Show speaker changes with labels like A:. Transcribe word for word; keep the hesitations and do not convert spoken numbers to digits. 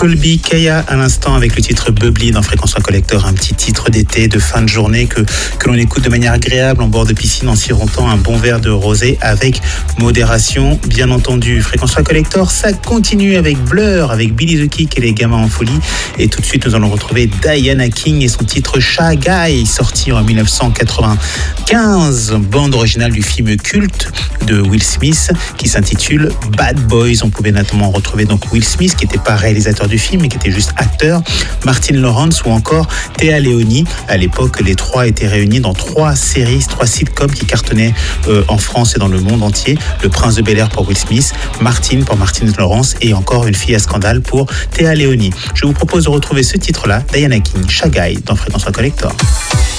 A: Colby Kaya à l'instant avec le titre Bubbly dans Fréquence Collector, un petit titre d'été, de fin de journée que, que l'on écoute de manière agréable en bord de piscine en sirotant un bon verre de rosé avec modération, bien entendu. Fréquence Collector, ça continue avec Blur, avec Billy the Kick et les gamins en folie. Et tout de suite, nous allons retrouver Diana King et son titre Shy Guy, sorti en dix-neuf cent quatre-vingt-quinze, bande originale du film culte de Will Smith qui s'intitule Bad Boys. On pouvait notamment retrouver donc Will Smith qui n'était pas réalisateur du film mais qui était juste acteur, Martin Lawrence ou encore Téa Leoni. À l'époque, les trois étaient réunis dans trois séries, trois sitcoms qui cartonnaient euh, en France et dans le monde entier. Le Prince de Bel-Air pour Will Smith, Martin pour Martin Lawrence et encore Une fille à scandale pour Téa Leoni. Je vous propose de retrouver ce titre-là, Diana King, Shy Guy, dans Fréquence Collector.